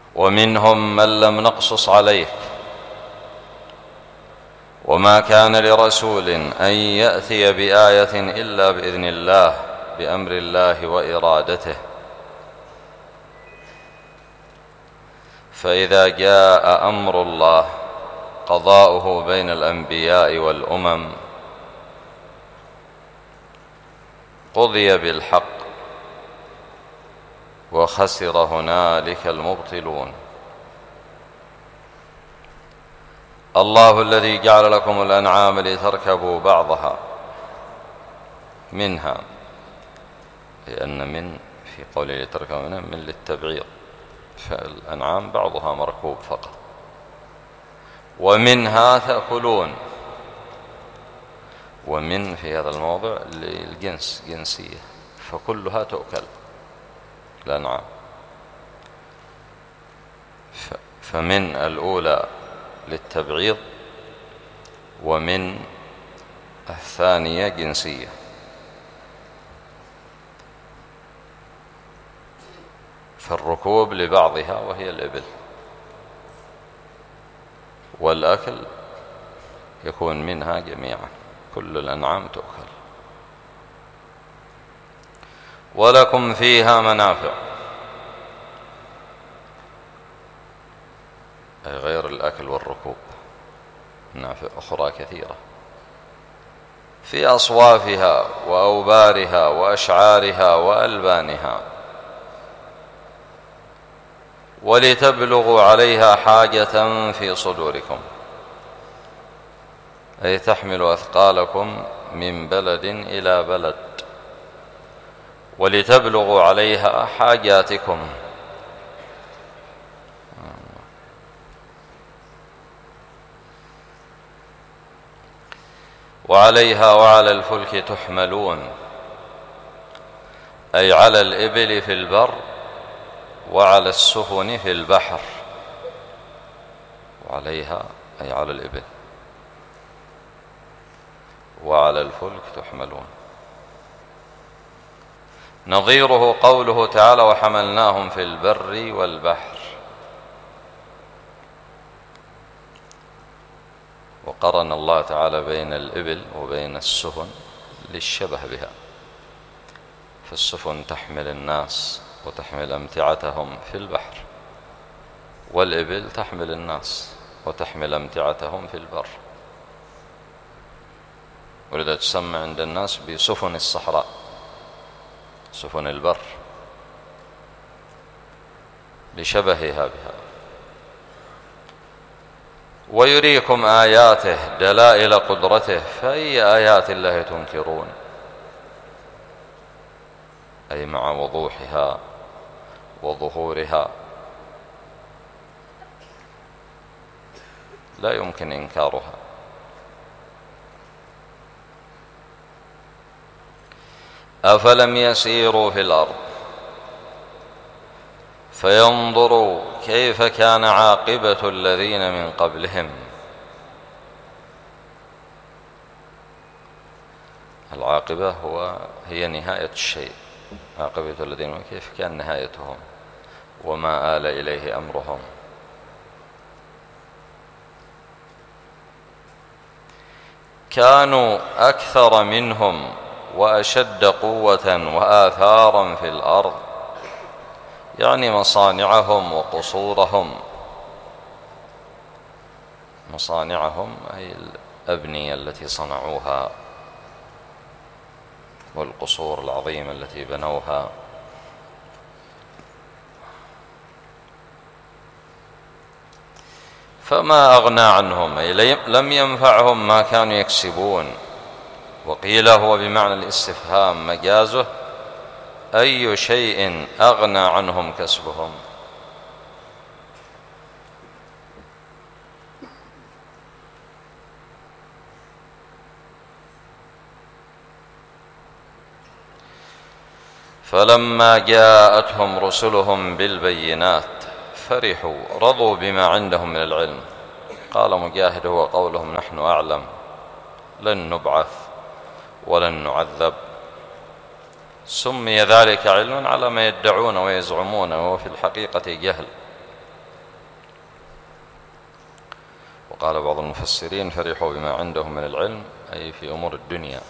ومنهم من لم نقصص عليك، وما كان لرسول أن يأتي بآية إلا بإذن الله بأمر الله وإرادته. فإذا جاء أمر الله قضاؤه بين الأنبياء والأمم قضي بالحق، وخسر هنالك المبطلون. الله الذي جعل لكم الأنعام لتركبوا بعضها منها، لأن من في قوله لتركبوا منها من للتبعيض، فالأنعام بعضها مركوب فقط. ومنها تأكلون، ومن في هذا الموضع للجنس جنسية، فكلها تؤكل الأنعام. فمن الأولى للتبعيض، ومن الثانية جنسية. فالركوب لبعضها وهي الإبل، والأكل يكون منها جميعا، كل الأنعام تؤكل. ولكم فيها منافع، أي غير الأكل والركوب، منافع أخرى كثيرة في أصوافها وأوبارها وأشعارها وألبانها، ولتبلغوا عليها حاجة في صدوركم، أي تحملوا أثقالكم من بلد إلى بلد، ولتبلغوا عليها حاجاتكم. وعليها وعلى الفلك تحملون، أي على الإبل في البر وعلى السفن في البحر. وعليها أي على الإبل، وعلى الفلك تحملون. نظيره قوله تعالى وحملناهم في البر والبحر. وقرن الله تعالى بين الإبل وبين السفن للشبه بها، فالسفن تحمل الناس وتحمل أمتعتهم في البحر، والإبل تحمل الناس وتحمل أمتعتهم في البر، ولذا تسمى عند الناس بسفن الصحراء، سفن البر، لشبهها بها. ويريكم آياته دلائل قدرته، فأي آيات الله تنكرون، أي مع وضوحها وظهورها لا يمكن إنكارها. أفلم يسيروا في الأرض فينظروا كيف كان عاقبة الذين من قبلهم. العاقبة هي نهاية الشيء، عاقبة الذين كيف كان نهايتهم وما آل إليه أمرهم. كانوا أكثر منهم وأشد قوة وآثارا في الأرض، يعني مصانعهم وقصورهم. مصانعهم أي الأبنية التي صنعوها والقصور العظيمة التي بنوها. فما أغنى عنهم، أي لم ينفعهم ما كانوا يكسبون. وقيل هو بمعنى الاستفهام مجازه أي شيء أغنى عنهم كسبهم. فلما جاءتهم رسلهم بالبينات فرحوا رضوا بما عندهم من العلم. قال مجاهد هو قولهم نحن أعلم، لن نبعث ولن نعذب. سمي ذلك علما على ما يدعون ويزعمون، وهو في الحقيقة جهل. وقال بعض المفسرين فرحوا بما عندهم من العلم أي في أمور الدنيا،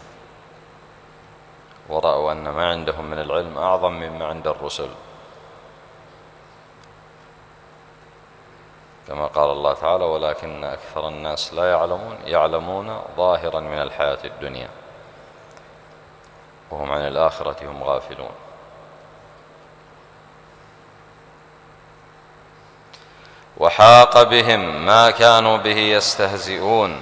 ورأوا أن ما عندهم من العلم أعظم مما عند الرسل، كما قال الله تعالى ولكن أكثر الناس لا يعلمون ظاهرا من الحياة الدنيا وهم عن الآخرة هم غافلون. وحاق بهم ما كانوا به يستهزئون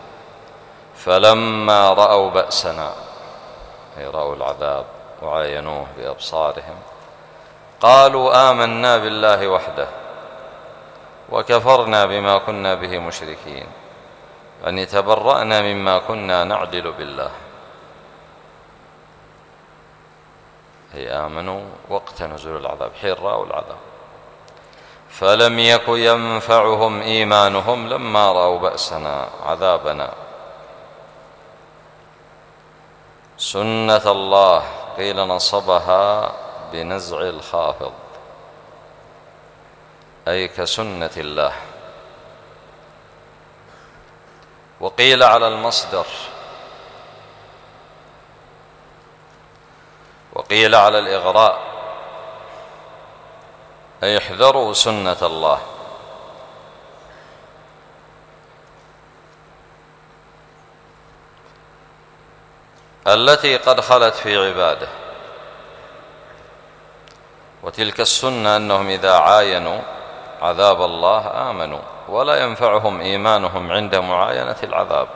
فلما رأوا بأسنا، أي رأوا العذاب وعاينوه بأبصارهم، قالوا آمنا بالله وحده وكفرنا بما كنا به مشركين، أن تبرأنا مما كنا نعدل بالله. هي آمنوا وقت نزول العذاب، حين رأوا العذاب. فلم يك ينفعهم إيمانهم لما رأوا بأسنا عذابنا. سنة الله قيل نصبها بنزع الخافض، أي كسنة الله. وقيل على المصدر، وقيل على الإغراء، أي احذروا سنة الله. التي قد خلت في عباده. وتلك السنة أنهم إذا عاينوا عذاب الله آمنوا، ولا ينفعهم إيمانهم عند معاينة العذاب.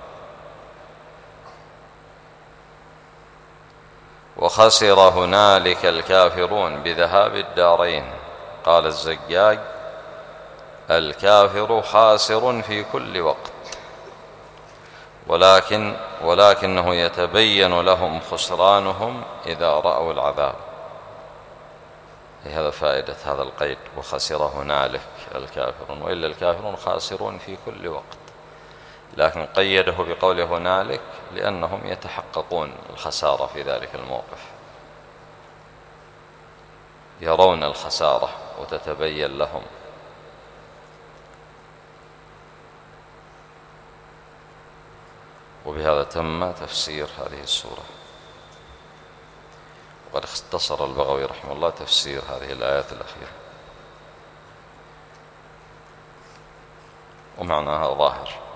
وخسر هنالك الكافرون بذهاب الدارين. قال الزجاج الكافر خاسر في كل وقت، ولكنه يتبين لهم خسرانهم إذا رأوا العذاب. هذا فائدة هذا القيد، وخسر هنالك الكافرون، وإلا الكافرون خاسرون في كل وقت، لكن قيده بقوله هنالك لأنهم يتحققون الخسارة في ذلك الموقف، يرون الخسارة وتتبين لهم. وبهذا تم تفسير هذه السورة. وقد اختصر البغوي رحمه الله تفسير هذه الآيات الأخيرة، ومعناها ظاهر.